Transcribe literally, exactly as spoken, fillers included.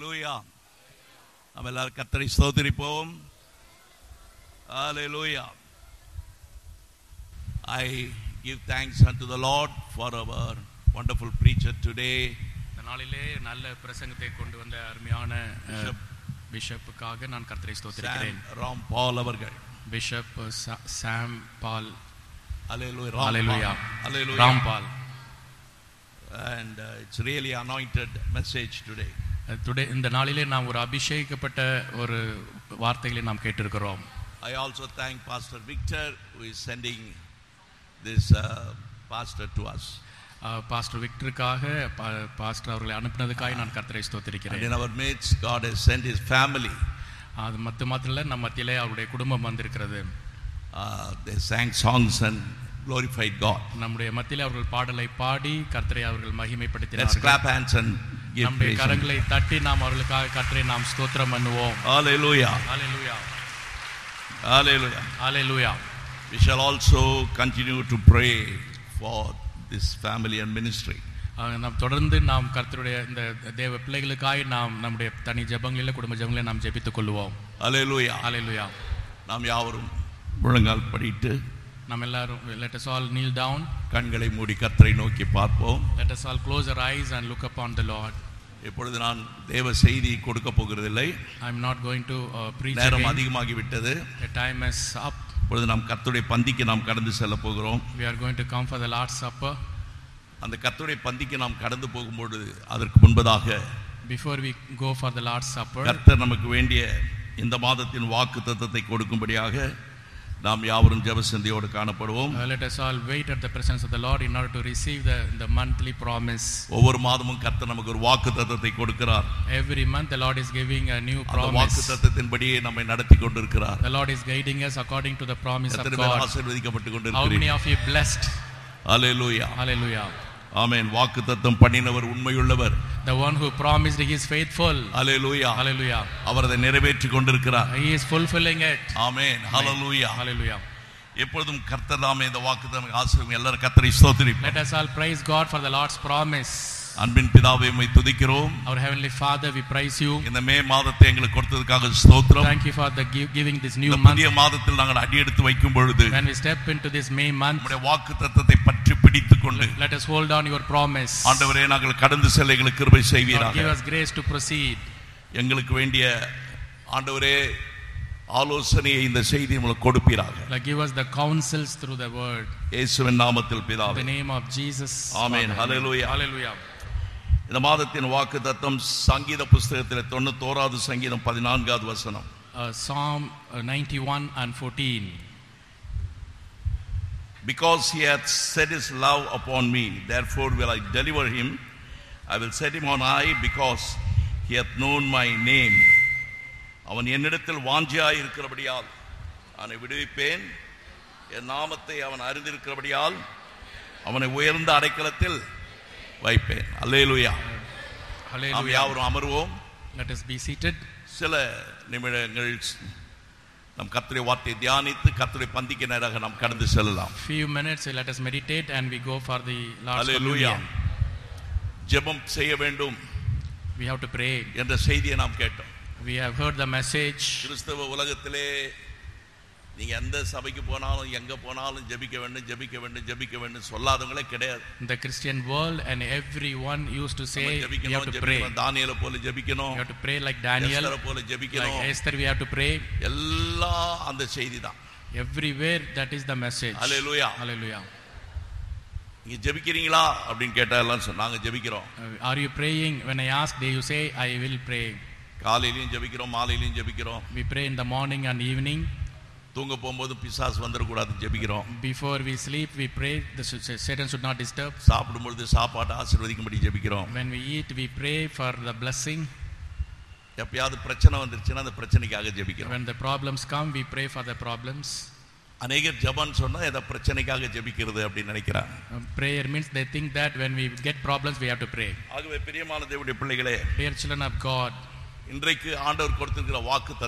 ஹல்லேலூயா. நம்ம எல்லாரும் கர்த்தரை ஸ்தோத்திரிப்போம். ஹல்லேலூயா. I give thanks unto the Lord for our wonderful preacher today. இந்த நாளிலே நல்ல பிரசங்கத்தை கொண்டு வந்த அருமையான பிஷப்புக்காக நான் கர்த்தரை ஸ்தோத்திரிக்கிறேன். ராம் பால் அவர்கள், bishop Sam ball. Hallelujah. Hallelujah. Hallelujah. Ram ball. And uh, it's really anointed message today. Today இந்த நாளிலே நாம் ஒரு அபிஷேகிக்கப்பட்ட ஒரு வார்த்தைகளை நாம் கேட்டிருக்கிறோம். I also thank Pastor Victor who is sending this uh, pastor to us. Pastor விக்டருக்காக pastor அவர்களை அனுப்பினதுக்காக நான் கர்த்தரை ஸ்தோத்திரிக்கிறேன். And in our midst God has sent his family. அது மத்த மாத்திரல நம்ம மத்தியிலே அவருடைய குடும்பம் வந்திருக்கிறது. Uh, they sang songs and glorified God. நம்முடைய மத்தியிலே அவர்கள் பாடலை பாடி கர்த்தரை அவர்கள் மகிமைப்படுத்தினார்கள். Let's clap hands and give நம்முடைய praise. கரங்களை தட்டி நாம் அவர்களுக்காக கர்த்தரை நாம் ஸ்தோத்திரம் பண்ணுவோம். Hallelujah. Hallelujah. Hallelujah. Hallelujah. We shall also continue to pray for this family and ministry. நாம் தொடர்ந்து நாம் கர்த்தருடைய இந்த தேவ பிள்ளைகளுக்காக நாம் நம்முடைய தனி ஜெபங்களிலே குடும்ப ஜெபங்களிலே நாம் ஜெபித்துக் கொள்வோம். Hallelujah. Hallelujah. நாம் யாவரும் முழங்கால் படிட்டு நாம் எல்லாரும் let us all kneel down. கண்களை மூடி கர்த்தரை நோக்கி பார்ப்போம். Let us all close our eyes and look upon the Lord. இப்பொழுது நான் தேவ செய்தி கொடுக்க போகிறதில்லை. I am not going to uh, preach நேரம் again. அதிகமாகி விட்டது. The time is up. இப்பொழுது நாம் கர்த்தருடைய பந்திக்கு நாம் கடந்து செல்ல போகிறோம். We are going to come for the Lord's Supper. அந்த கர்த்தருடைய பந்திக்கு நாம் கடந்து போகும்போது அதற்கு முன்பதாக Before we go for the Lord's Supper, கர்த்தர் நமக்கு வேண்டிய இந்த மாதத்தின் வாக்குத்தத்தத்தை கொடுக்கும்படியாக நாம் யாவரும் ஜெபசிந்தையோடு காணப்படுவோம். uh, let us all wait at the presence of the Lord in order to receive the the monthly promise. ஒவ்வொரு மாதமும் கர்த்தர் நமக்கு ஒரு வாக்குத்தத்தத்தை கொடுக்கிறார். Every month the Lord is giving a new அந்த promise. வாக்குத்தத்தத்தின்படியே நம்மை நடத்தி கொண்டிருக்கிறார். The Lord is guiding us according to the promise of எத்தனை பேர் God. ஆசீர்வதிக்கப்பட்டு How many கொண்டிருக்கிறீர்கள்? of you blessed? Hallelujah. Hallelujah. ஆமென். வாக்குத்தத்தம் பண்ணினவர் உண்மையுள்ளவர். The one who promised, he is faithful. Hallelujah. Hallelujah. அவர் அதை நிறைவேற்றி கொண்டிருக்கிறார். He is fulfilling it. Amen. Hallelujah. Hallelujah. எப்பொழுதும் கர்த்தர் தாமே இந்த வாக்குத்தத்தம் ஆசீர்வதிங்க. எல்லாரும் கர்த்தரை ஸ்தோத்திரிப்போம். Let us all praise God for the Lord's promise. அன்பின் பிதாவே உம்மை துதிக்கிறோம். Our heavenly Father, we praise you. இந்த மே மாதத்தை எங்களுக்கு கொடுத்ததுக்காக ஸ்தோத்திரம். Thank you for the give, giving this new இந்த month. புதிய மாதத்தில் நாங்கள் அடியெடுத்து வைக்கும் பொழுது When we step into this May month, நம்முடைய வாக்குத்தத்தத்தை பற்றி பிடித்துக் கொண்டு let us hold on your promise. ஆண்டவரே நாங்கள் கடந்து செல்ல எங்களுக்கு கிருபை Lord, give செய்வீராக. us grace to proceed. எங்களுக்கு வேண்டிய ஆண்டவரே ஆலோசனையை இந்த செய்தி உங்களுக்கு கொடுப்பீராக. Like give us the counsels through the word. இயேசுவின் நாமத்தில் In the பிதாவே. name of Jesus. Amen. Hallelujah. Hallelujah. இந்த மாதத்தின் வாக்குத்தத்தம் சங்கீத புஸ்தகத்தில் தொண்ணூத்தோராவது சங்கீதம் பதினான்காவது வசனம். Uh, Psalm uh, ninety-one and fourteen. Because he hath set his love upon me, therefore will I deliver him. I will set him on high because he hath known my name. அவன் என்னிடத்தில் வாஞ்சியாய் இருக்கிறபடியால் அவனை விடுவிப்பேன். என் நாமத்தை அவன் அறிந்திருக்கிறபடியால் அவனை உயர்ந்த அடைக்கலத்தில் வைப்பேன். அல்லேலூயா. நாம் Hallelujah. யாவரும் அமர்வோம். Let us be seated. சில நிமிடங்கள் நம் கர்த்தருடைய வார்த்தையை தியானித்து கர்த்தருடைய பந்திக்கு நேராக நாம் கடந்து செல்லலாம். Few minutes, let us meditate and we go for the Lord's hallelujah. communion. ஜெபம் செய்ய வேண்டும் We have to pray. என்ற செய்தியை நாம் கேட்டோம். We have heard the message. கிறிஸ்தவ உலகத்திலே நீங்க எந்த சபைக்கு போனாலும் எங்க போனாலும் ஜெபிக்க வேண்டும் ஜெபிக்க வேண்டும் ஜெபிக்க வேண்டும் சொல்லாதவங்களே கிடையாது. The Christian world and everyone used to say we have ஜெபிக்கணும் to pray. ஜெபிக்கணும் தானியேலை போல ஜெபிக்கணும். We have to pray like Daniel, எஸ்தரை போல like ஜெபிக்கணும். Esther we have to pray. எல்லாம் அந்த செய்தி தான். Everywhere that is the message. Hallelujah. Hallelujah. நீங்க ஜெபிக்கிறீங்களா அப்படின்னு கேட்டா எல்லாம் சொன்னாங்க ஜெபிக்கிறோம். Uh, Are you praying? When I ask, they you say I will pray. காலையிலயும் ஜெபிக்கிறோம் மாலையிலயும் ஜெபிக்கிறோம். We pray in the morning and evening. தூங்க போகும்போது பிசாசு வந்துடக்கூடாதுன்னு ஜெபிக்கிறோம். Before we sleep, we pray the Satan should not disturb. சாப்பிடும்பொழுது சாப்பாட்டை ஆசீர்வதிக்கும்படி ஜெபிக்கிறோம். When we eat, we pray for the blessing. எப்பயாவது பிரச்சனை வந்துருச்சுன்னா அந்த பிரச்சனைக்காக ஜெபிக்கிறோம். When the problems come, we pray for the problems. அநேகர் ஜெபம்னு சொன்னா ஏதோ பிரச்சனைக்காக ஜெபிக்கிறது அப்படின்னு நினைக்கிறாங்க. Um, prayer means they think that when we get problems, we have to pray. ஆகவே பிரியமான தேவனுடைய பிள்ளைகளே, Dear children of God, இன்றைக்கு ஆண்டவர் கொடுத்திருக்கிற வாக்கு